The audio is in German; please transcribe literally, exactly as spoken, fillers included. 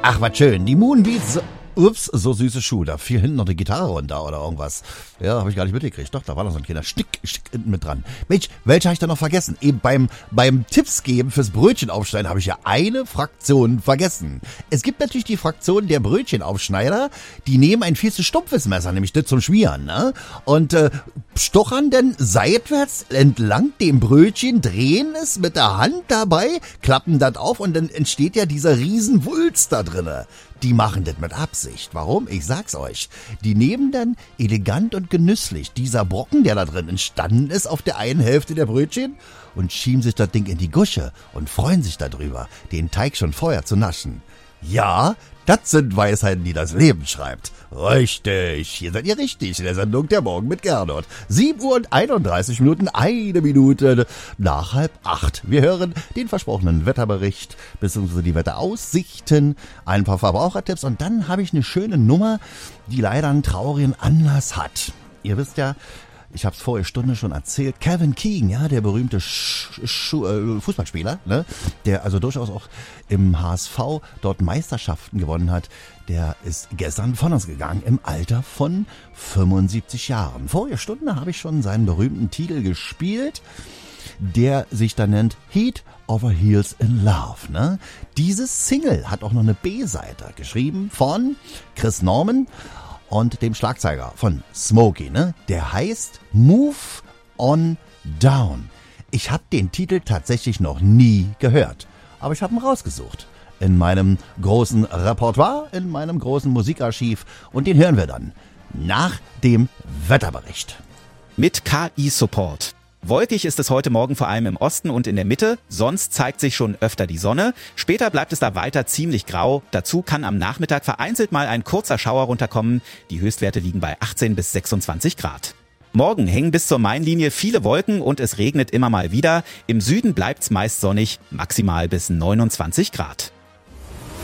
Ach, was schön. Die Moonbeats. Ups, so süße Schuhe. Da fiel hinten noch eine Gitarre runter oder irgendwas. Ja, habe ich gar nicht mitgekriegt. Doch, da war noch so ein kleiner Stick, Stick hinten mit dran. Mensch, welche habe ich da noch vergessen? Eben beim, beim Tipps geben fürs Brötchenaufschneiden habe ich ja eine Fraktion vergessen. Es gibt natürlich die Fraktion der Brötchenaufschneider, die nehmen ein viel zu stumpfes Messer, nämlich das zum Schmieren, ne? Und äh, stochern dann seitwärts entlang dem Brötchen, drehen es mit der Hand dabei, klappen das auf und dann entsteht ja dieser riesen Wulst da drinne. Die machen das mit Absicht. Warum? Ich sag's euch. Die nehmen dann elegant und genüsslich dieser Brocken, der da drin entstanden ist, auf der einen Hälfte der Brötchen und schieben sich das Ding in die Gusche und freuen sich darüber, den Teig schon vorher zu naschen. Ja, das sind Weisheiten, die das Leben schreibt. Richtig, hier seid ihr richtig in der Sendung Der Morgen mit Gernot. sieben Uhr und einunddreißig Minuten, eine Minute nach halb acht. Wir hören den versprochenen Wetterbericht bzw. die Wetteraussichten, ein paar Verbrauchertipps und dann habe ich eine schöne Nummer, die leider einen traurigen Anlass hat. Ihr wisst ja, ich habe es vorige Stunde schon erzählt, Kevin Keegan, ja, der berühmte Sch Sch äh, Fußballspieler, ne, der also durchaus auch im H S V dort Meisterschaften gewonnen hat, der ist gestern von uns gegangen im Alter von fünfundsiebzig Jahren. Vorige Stunde habe ich schon seinen berühmten Titel gespielt, der sich da nennt Heat Over Heels in Love, ne? Dieses Single hat auch noch eine B-Seite, geschrieben von Chris Norman und dem Schlagzeuger von Smokey, ne? Der heißt Move On Down. Ich habe den Titel tatsächlich noch nie gehört, aber ich habe ihn rausgesucht in meinem großen Repertoire, in meinem großen Musikarchiv und den hören wir dann nach dem Wetterbericht. Mit K I-Support. Wolkig ist es heute Morgen vor allem im Osten und in der Mitte, sonst zeigt sich schon öfter die Sonne. Später bleibt es da weiter ziemlich grau. Dazu kann am Nachmittag vereinzelt mal ein kurzer Schauer runterkommen. Die Höchstwerte liegen bei achtzehn bis sechsundzwanzig Grad. Morgen hängen bis zur Mainlinie viele Wolken und es regnet immer mal wieder. Im Süden bleibt's meist sonnig, maximal bis neunundzwanzig Grad.